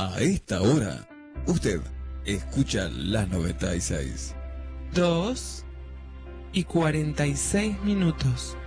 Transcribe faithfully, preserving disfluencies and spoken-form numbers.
A esta hora, usted escucha las noventa y seis. Dos y cuarenta y seis minutos.